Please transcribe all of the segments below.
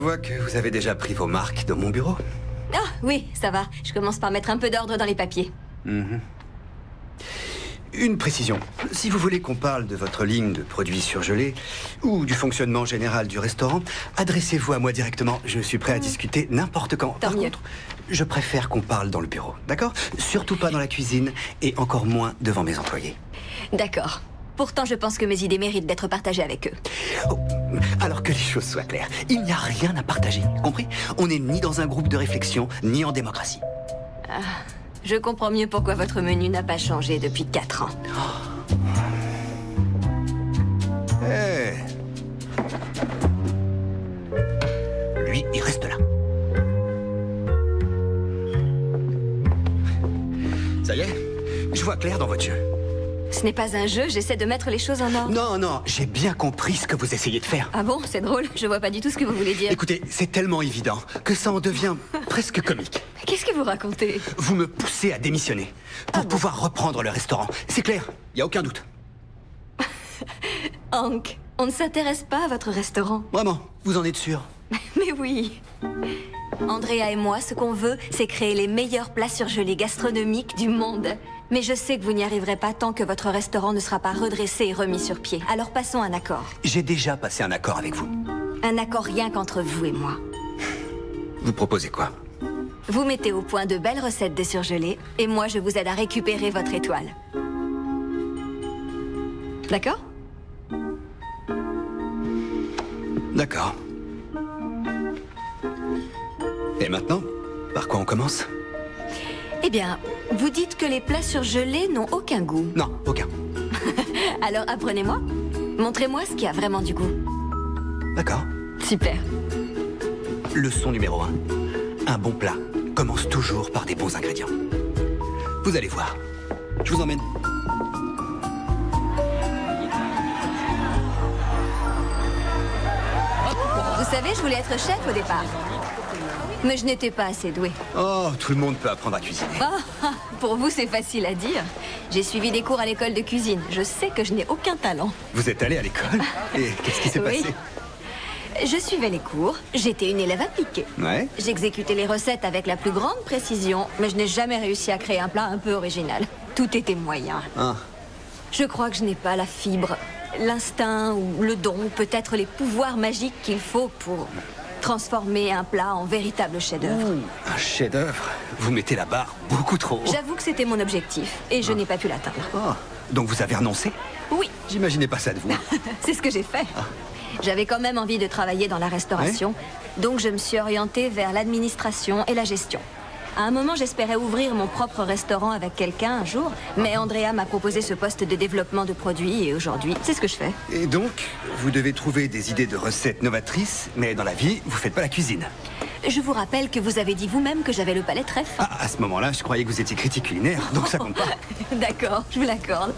Je vois que vous avez déjà pris vos marques dans mon bureau. Ah, oui, ça va. Je commence par mettre un peu d'ordre dans les papiers. Une précision. Si vous voulez qu'on parle de votre ligne de produits surgelés ou du fonctionnement général du restaurant, adressez-vous à moi directement. Je suis prêt à discuter n'importe quand. Par contre, je préfère qu'on parle dans le bureau, d'accord? Surtout pas dans la cuisine et encore moins devant mes employés. D'accord. Pourtant, je pense que mes idées méritent d'être partagées avec eux. Oh, alors que les choses soient claires, il n'y a rien à partager, compris? On n'est ni dans un groupe de réflexion, ni en démocratie. Je comprends mieux pourquoi votre menu n'a pas changé depuis 4 ans. Hey. Lui, il reste là. Ça y est, je vois clair dans votre jeu. Ce n'est pas un jeu, j'essaie de mettre les choses en ordre. Non, non, j'ai bien compris ce que vous essayez de faire. Ah bon, c'est drôle, je vois pas du tout ce que vous voulez dire. Écoutez, c'est tellement évident que ça en devient presque comique. Qu'est-ce que vous racontez? Vous me poussez à démissionner pour pouvoir reprendre le restaurant. C'est clair, il n'y a aucun doute. Hank, on ne s'intéresse pas à votre restaurant. Vraiment, vous en êtes sûr? Mais oui. Andrea et moi, ce qu'on veut, c'est créer les meilleurs plats surgelés gastronomiques du monde. Mais je sais que vous n'y arriverez pas tant que votre restaurant ne sera pas redressé et remis sur pied. Alors passons un accord. J'ai déjà passé un accord avec vous. Un accord rien qu'entre vous et moi. Vous proposez quoi? Vous mettez au point de belles recettes de surgelés, et moi je vous aide à récupérer votre étoile. D'accord? D'accord. Et maintenant, par quoi on commence? Eh bien, vous dites que les plats surgelés n'ont aucun goût. Non, aucun. Alors apprenez-moi. Montrez-moi ce qui a vraiment du goût. D'accord. Super. Leçon numéro 1. Un bon plat commence toujours par des bons ingrédients. Vous allez voir. Je vous emmène. Vous savez, je voulais être chef au départ. Mais je n'étais pas assez douée. Oh, tout le monde peut apprendre à cuisiner. Ah, pour vous, c'est facile à dire. J'ai suivi des cours à l'école de cuisine. Je sais que je n'ai aucun talent. Vous êtes allé à l'école? Et qu'est-ce qui s'est passé? Je suivais les cours, j'étais une élève appliquée. Ouais. J'exécutais les recettes avec la plus grande précision, mais je n'ai jamais réussi à créer un plat un peu original. Tout était moyen. Ah. Je crois que je n'ai pas la fibre, l'instinct ou le don, ou peut-être les pouvoirs magiques qu'il faut pour transformer un plat en véritable chef-d'œuvre. Un chef-d'œuvre? Vous mettez la barre beaucoup trop haut. J'avoue que c'était mon objectif, et je n'ai pas pu l'atteindre. Oh. Donc vous avez renoncé? Oui. J'imaginais pas ça de vous. C'est ce que j'ai fait. J'avais quand même envie de travailler dans la restauration, donc je me suis orientée vers l'administration et la gestion. À un moment, j'espérais ouvrir mon propre restaurant avec quelqu'un un jour, mais Andrea m'a proposé ce poste de développement de produits et aujourd'hui, c'est ce que je fais. Et donc, vous devez trouver des idées de recettes novatrices, mais dans la vie, vous faites pas la cuisine. Je vous rappelle que vous avez dit vous-même que j'avais le palais très fin. Ah, à ce moment-là, je croyais que vous étiez critique culinaire, donc ça compte pas. D'accord, je vous l'accorde.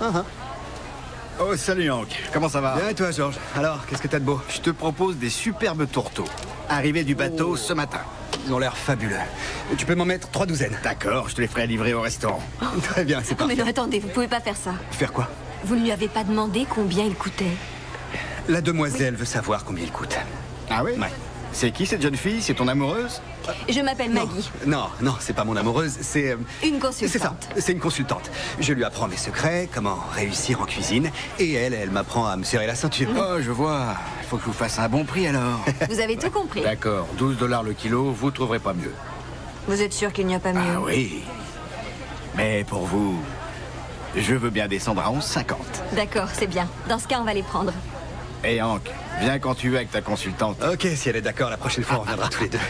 Oh, salut Hank, comment ça va? Bien et toi, Georges? Alors, qu'est-ce que t'as de beau? Je te propose des superbes tourteaux. Arrivés du bateau ce matin. Ils ont l'air fabuleux. Tu peux m'en mettre 3 douzaines. D'accord, je te les ferai livrer au restaurant. Très bien, c'est Mais parfait. non, attendez, vous pouvez pas faire ça. Faire quoi? Vous ne lui avez pas demandé combien il coûtait. La demoiselle veut savoir combien il coûte. Ah oui? Ouais. C'est qui cette jeune fille? C'est ton amoureuse? Je m'appelle Non, Maggie, non, non, c'est pas mon amoureuse, c'est... une C'est ça, consultante. c'est une consultante. Je lui apprends mes secrets, comment réussir en cuisine, et elle m'apprend à me serrer la ceinture. Oh, je vois. Il faut que je vous fasse un bon prix alors. Vous avez tout compris. D'accord, 12 $ le kilo, vous trouverez pas mieux. Vous êtes sûr qu'il n'y a pas mieux? Ah oui. Mais pour vous, je veux bien descendre à 11,50. D'accord, c'est bien. Dans ce cas, on va les prendre. Et Hank, viens quand tu veux avec ta consultante. Ok, si elle est d'accord, la prochaine fois, on viendra tous les deux.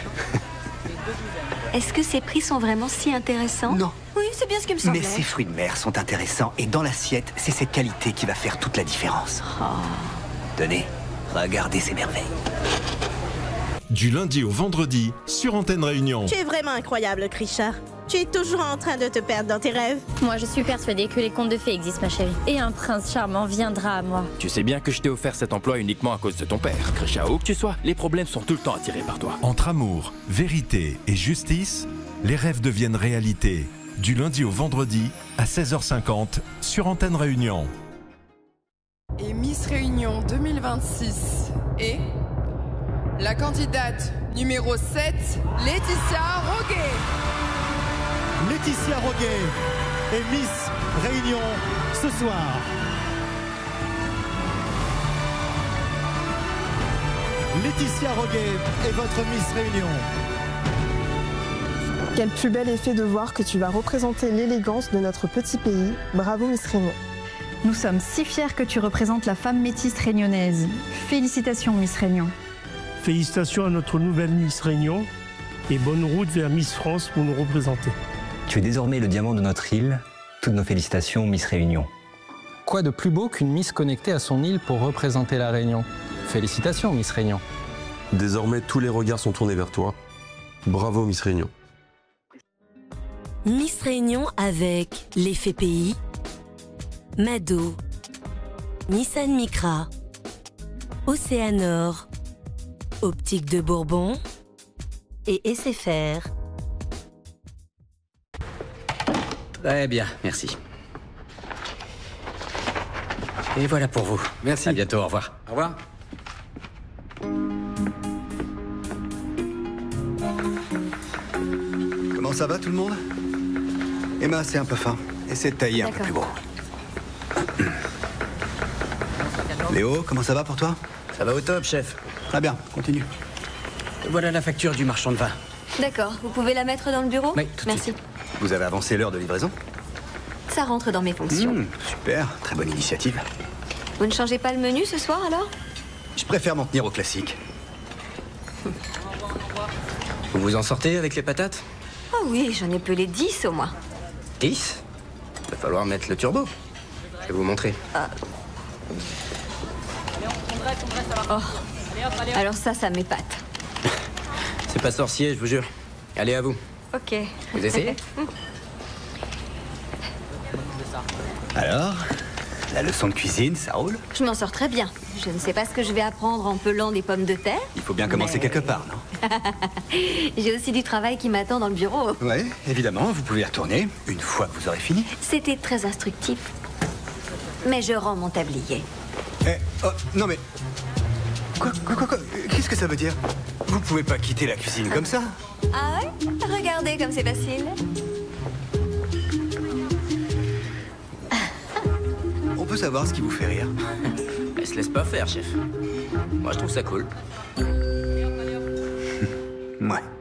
Est-ce que ces prix sont vraiment si intéressants? Non. Oui, c'est bien ce qui me semblait. Mais ces fruits de mer sont intéressants, et dans l'assiette, c'est cette qualité qui va faire toute la différence. Tenez, regardez ces merveilles. Du lundi au vendredi, sur Antenne Réunion. Tu es vraiment incroyable, Krisha. Tu es toujours en train de te perdre dans tes rêves. Moi, je suis persuadée que les contes de fées existent, ma chérie. Et un prince charmant viendra à moi. Tu sais bien que je t'ai offert cet emploi uniquement à cause de ton père. Krisha, où que tu sois, les problèmes sont tout le temps attirés par toi. Entre amour, vérité et justice, les rêves deviennent réalité. Du lundi au vendredi, à 16h50, sur Antenne Réunion. Et Miss Réunion 2026 est la candidate Numéro 7, Laetitia Roguet. Laetitia Roguet est Miss Réunion ce soir. Laetitia Roguet est votre Miss Réunion. Quel plus bel effet de voir que tu vas représenter l'élégance de notre petit pays. Bravo Miss Réunion. Nous sommes si fiers que tu représentes la femme métisse réunionnaise. Félicitations Miss Réunion. Félicitations à notre nouvelle Miss Réunion et bonne route vers Miss France pour nous représenter. Tu es désormais le diamant de notre île. Toutes nos félicitations Miss Réunion. Quoi de plus beau qu'une Miss connectée à son île pour représenter la Réunion? Félicitations Miss Réunion. Désormais, tous les regards sont tournés vers toi. Bravo Miss Réunion. Miss Réunion avec l'effet pays, Mado, Nissan Micra, Océanor, Optique de Bourbon et SFR. Très bien, merci. Et voilà pour vous. Merci. À bientôt, au revoir. Au revoir. Comment ça va tout le monde? Emma, c'est un peu fin. Essaie de tailler un peu plus gros. Léo, comment ça va pour toi? Ça va au top, chef. Très bien, continue. Voilà la facture du marchand de vin. D'accord, vous pouvez la mettre dans le bureau? Oui, tout de Merci. suite. Vous avez avancé l'heure de livraison? Ça rentre dans mes fonctions. Super, très bonne initiative. Vous ne changez pas le menu ce soir alors? Je préfère m'en tenir au classique. Vous vous en sortez avec les patates? Oh oui, j'en ai pelé 10 au moins. 10? Va falloir mettre le turbo. Je vais vous montrer. Oh. Alors ça m'épate. C'est pas sorcier, je vous jure. Allez, à vous. Ok. Vous essayez? Alors, la leçon de cuisine, ça roule? Je m'en sors très bien. Je ne sais pas ce que je vais apprendre en pelant des pommes de terre. Il faut bien commencer quelque part, non? J'ai aussi du travail qui m'attend dans le bureau. Ouais, évidemment, vous pouvez y retourner une fois que vous aurez fini. C'était très instructif. Mais je rends mon tablier. Oh, non mais... Quoi? Qu'est-ce que ça veut dire? Vous pouvez pas quitter la cuisine comme ça. Ah ouais? Regardez comme c'est facile. On peut savoir ce qui vous fait rire. Elle se laisse pas faire, chef. Moi, je trouve ça cool. Ouais.